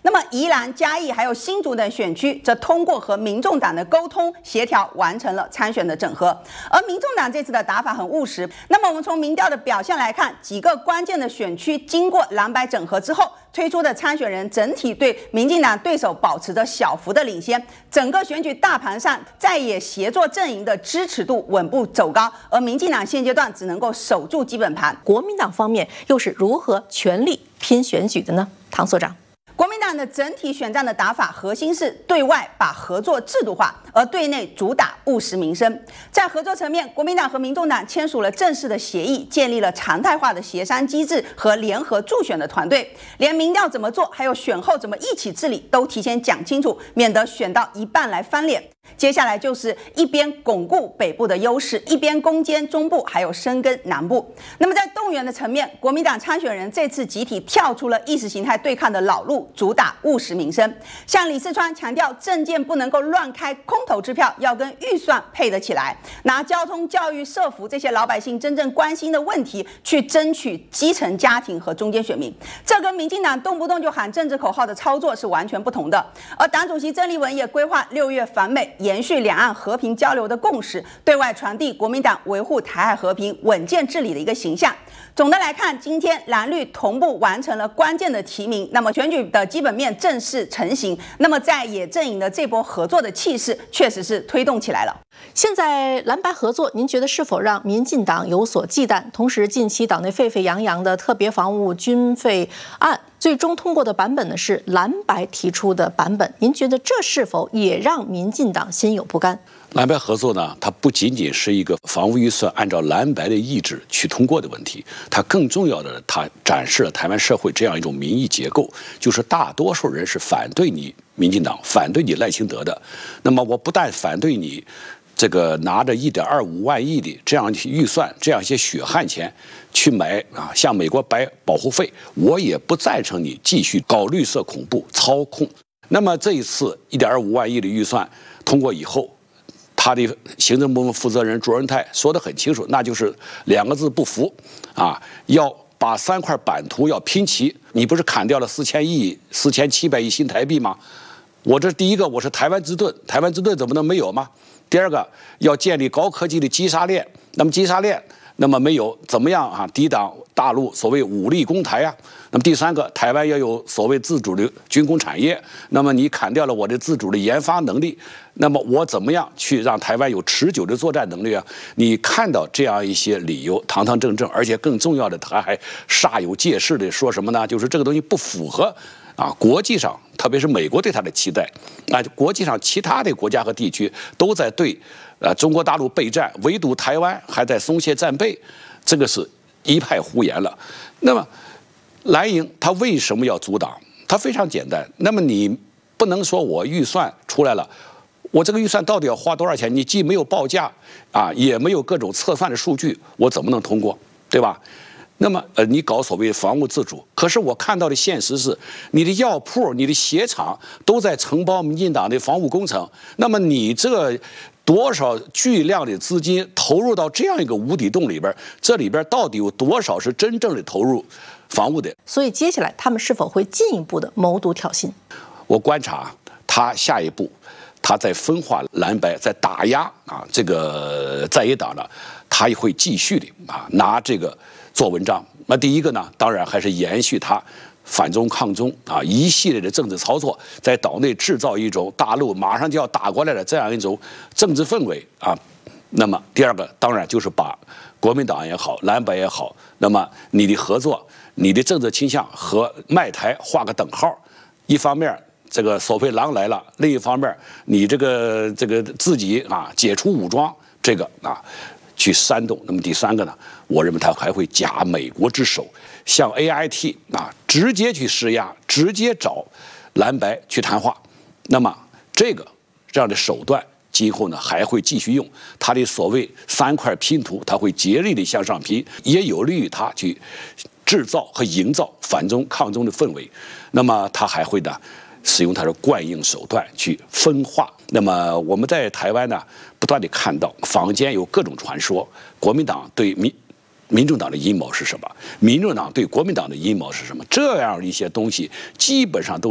那么宜兰、嘉义还有新竹等选区，则通过和民众党的沟通协调，完成了参选的整合。而民众党这次的打法很务实。那么我们从民调的表现来看，几个关键的选区经过蓝白整合之后，推出的参选人整体对民进党对手保持着小幅的领先，整个选举大盘上在野协作阵营的支持度稳步走高，而民进党现阶段只能够守住基本盘。 国民党方面又是如何全力拼选举的呢？唐所长。 国民党的整体选战的打法，核心是对外把合作制度化，而对内主打务实民生。在合作层面，国民党和民众党签署了正式的协议，建立了常态化的协商机制和联合助选的团队，连民调怎么做，还有选后怎么一起治理，都提前讲清楚，免得选到一半来翻脸。接下来就是一边巩固北部的优势，一边攻坚中部，还有深耕南部。那么在动员的层面，国民党参选人这次集体跳出了意识形态对抗的老路，主打务实民生。像李四川强调，政见不能够乱开空头支票，要跟预算配得起来，拿交通、教育、社福这些老百姓真正关心的问题去争取基层家庭和中间选民。这跟民进党动不动就喊政治口号的操作是完全不同的。而党主席曾丽文也规划6月访美，延续两岸和平交流的共识，对外传递国民党维护台海和平、稳健治理的一个形象。总的来看，今天蓝绿同步完成了关键的提名，那么选举的基本面正式成型。那么在野阵营的这波合作的气势，确实是推动起来了。 现在蓝白合作，您觉得是否让民进党有所忌惮？同时，近期党内沸沸扬扬的特别防务军费案，最终通过的版本呢是蓝白提出的版本，您觉得这是否也让民进党心有不甘？ 蓝白合作呢，它不仅仅是一个防务预算按照蓝白的意志去通过的问题，它更重要的，它展示了台湾社会这样一种民意结构，就是大多数人是反对你民进党、反对你赖清德的。那么我不但反对你这个拿着1.25万亿的这样预算，这样一些血汗钱去买向美国白保护费，我也不赞成你继续搞绿色恐怖、操控。那么这一次1.25万亿的预算通过以后，他的行政部门负责人卓荣泰说得很清楚，那就是2个字：不服啊！要把3块版图要拼齐。你不是砍掉了4000亿、4700亿新台币吗？我这第一个，我是台湾之盾，台湾之盾怎么能没有吗？第二个，要建立高科技的击杀链，那么击杀链那么没有怎么样抵挡大陆所谓武力攻台啊？那么第三个，台湾要有所谓自主的军工产业，那么你砍掉了我的自主的研发能力，那么我怎么样去让台湾有持久的作战能力啊？你看到这样一些理由，堂堂正正，而且更重要的，他还煞有介事的说什么呢？就是这个东西不符合国际上，特别是美国对他的期待，国际上其他的国家和地区都在对中国大陆备战，唯独台湾还在松懈战备，这个是一派胡言了。那么蓝营他为什么要阻挡？他非常简单，那么你不能说我预算出来了，我这个预算到底要花多少钱？你既没有报价也没有各种测算的数据，我怎么能通过？对吧？那么你搞所谓防务自主，可是我看到的现实是，你的药铺、你的鞋厂都在承包民进党的防务工程，那么你这多少巨量的资金投入到这样一个无底洞里边，这里边到底有多少是真正的投入防务的？ 所以接下来他们是否会进一步的谋独挑衅？我观察他下一步，他在分化蓝白，在打压这个在野党呢，他也会继续的拿这个做文章。那第一个呢，当然还是延续他反中抗中一系列的政治操作，在岛内制造一种大陆马上就要打过来的这样一种政治氛围那么第二个，当然就是把国民党也好，蓝白也好，那么你的合作、你的政治倾向和卖台画个等号。一方面这个所谓狼来了，另一方面你这个自己解除武装，这个去煽动。那么第三个呢，我认为他还会假美国之手，向 AIT 直接去施压，直接找蓝白去谈话。那么这样的手段今后呢还会继续用。他的所谓3块拼图，他会竭力的向上拼，也有利于他去制造和营造反中抗中的氛围。那么他还会呢使用他的惯用手段去分化。那么我们在台湾呢不断地看到坊间有各种传说，国民党对民众党的阴谋是什么，民众党对国民党的阴谋是什么，这样一些东西基本上都